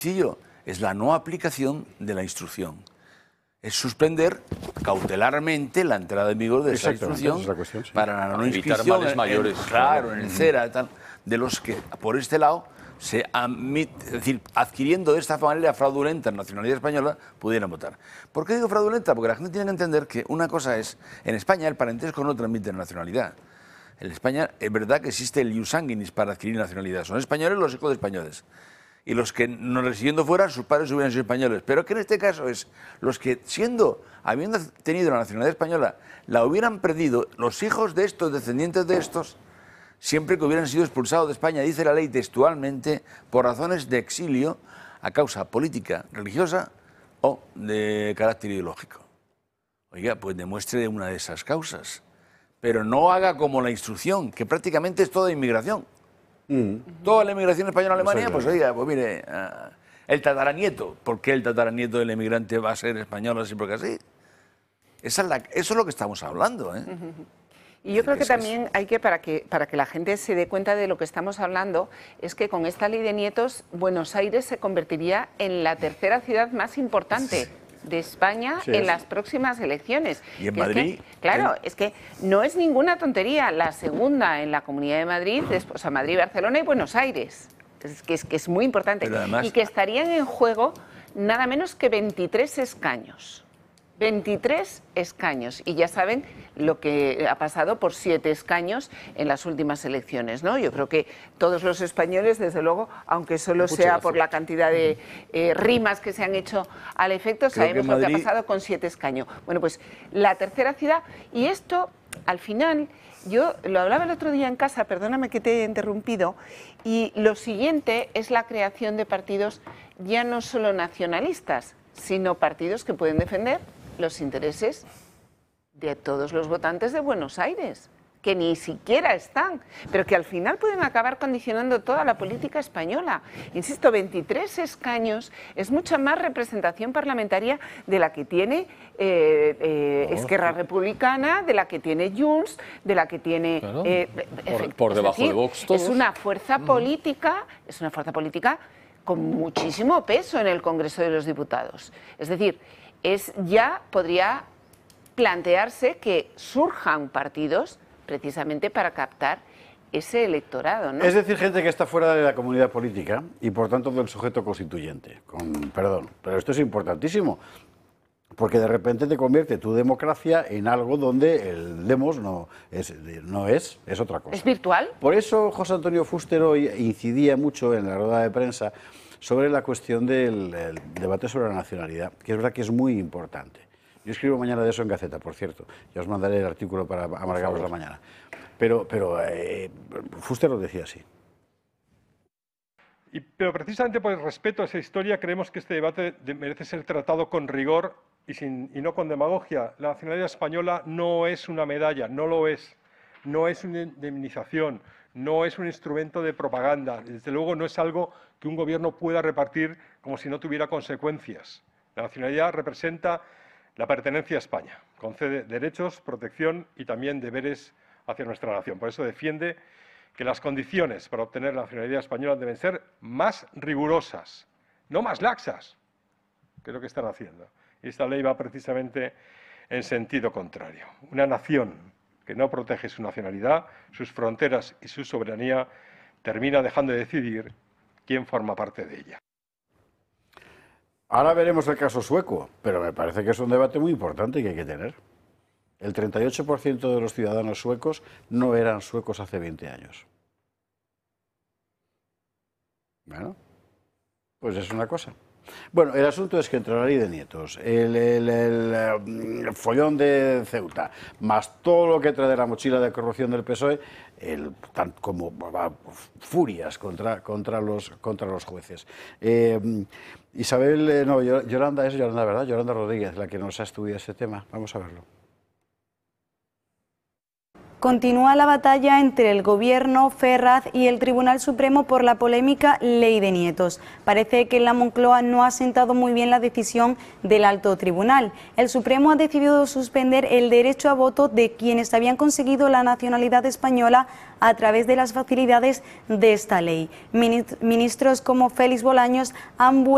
sencillo, es la no aplicación de la instrucción. Es suspender cautelarmente la entrada en vigor de esa instrucción para la no evitar inscripción males mayores. Claro, en el CERA, tal, de los que por este lado se admite, es decir, adquiriendo de esta manera fraudulenta nacionalidad española, pudieran votar. ¿Por qué digo fraudulenta? Porque la gente tiene que entender que una cosa es, en España el parentesco no transmite nacionalidad. En España es verdad que existe el ius sanguinis para adquirir nacionalidad. Son españoles los hijos de españoles. Y los que no residiendo fuera, sus padres hubieran sido españoles. Pero que en este caso es los que, habiendo tenido la nacionalidad española, la hubieran perdido, los hijos de estos, descendientes de estos, siempre que hubieran sido expulsados de España, dice la ley textualmente, por razones de exilio a causa política, religiosa o de carácter ideológico. Oiga, pues demuestre una de esas causas. Pero no haga como la instrucción, que prácticamente es toda inmigración. Toda la inmigración española a Alemania, pues oiga, pues mire, el tataranieto, ¿por qué el tataranieto del emigrante va a ser español así porque así? Eso es lo que estamos hablando, ¿eh? Y yo creo que también hay que, para que la gente se dé cuenta de lo que estamos hablando, es que con esta ley de nietos, Buenos Aires se convertiría en la tercera ciudad más importante de España en las próximas elecciones. Y en Madrid. Claro, es que no es ninguna tontería. La segunda en la Comunidad de Madrid, o sea, Madrid, Barcelona y Buenos Aires. Es que es muy importante. Además, y que estarían en juego nada menos que 23 escaños. 23 escaños. Y ya saben lo que ha pasado por 7 escaños en las últimas elecciones, ¿no? Yo creo que todos los españoles, desde luego, aunque solo sea por la cantidad de rimas que se han hecho al efecto, sabemos lo que ha pasado con 7 escaños. Bueno, pues la tercera ciudad, y esto, al final, yo lo hablaba el otro día en casa, perdóname que te he interrumpido, y lo siguiente es la creación de partidos ya no solo nacionalistas, sino partidos que pueden defender los intereses de todos los votantes de Buenos Aires, que ni siquiera están, pero que al final pueden acabar condicionando toda la política española. Insisto, 23 escaños es mucha más representación parlamentaria de la que tiene Esquerra Republicana, de la que tiene Junts, de la que tiene... Claro. Por debajo de Vox todos. Es una fuerza política, con muchísimo peso en el Congreso de los Diputados. Es decir, ya podría plantearse que surjan partidos precisamente para captar ese electorado, ¿no? Es decir, gente que está fuera de la comunidad política y por tanto del sujeto constituyente. Perdón, pero esto es importantísimo, porque de repente te convierte tu democracia en algo donde el demos es otra cosa. ¿Es virtual? Por eso José Antonio Fuster hoy incidía mucho en la rueda de prensa sobre la cuestión del debate sobre la nacionalidad, que es verdad que es muy importante. Yo escribo mañana de eso en Gaceta, por cierto. Ya os mandaré el artículo para amargaros la mañana. Pero Fuster lo decía así. Pero precisamente por el respeto a esa historia, creemos que este debate merece ser tratado con rigor y no con demagogia. La nacionalidad española no es una medalla, no lo es. No es una indemnización, no es un instrumento de propaganda. Desde luego no es algo que un gobierno pueda repartir como si no tuviera consecuencias. La nacionalidad representa la pertenencia a España, concede derechos, protección y también deberes hacia nuestra nación. Por eso defiende que las condiciones para obtener la nacionalidad española deben ser más rigurosas, no más laxas, que es lo que están haciendo. Y esta ley va precisamente en sentido contrario. Una nación que no protege su nacionalidad, sus fronteras y su soberanía, termina dejando de decidir quién forma parte de ella. Ahora veremos el caso sueco, pero me parece que es un debate muy importante que hay que tener. El 38% de los ciudadanos suecos no eran suecos hace 20 años. Bueno, pues es una cosa. Bueno, el asunto es que entre la ley de nietos, el follón de Ceuta, más todo lo que trae de la mochila de corrupción del PSOE, como furias contra los jueces. Yolanda ¿verdad? Yolanda Rodríguez, la que nos ha estudiado ese tema. Vamos a verlo. Continúa la batalla entre el Gobierno, Ferraz y el Tribunal Supremo por la polémica Ley de Nietos. Parece que en la Moncloa no ha sentado muy bien la decisión del Alto Tribunal. El Supremo ha decidido suspender el derecho a voto de quienes habían conseguido la nacionalidad española a través de las facilidades de esta ley. Ministros como Félix Bolaños han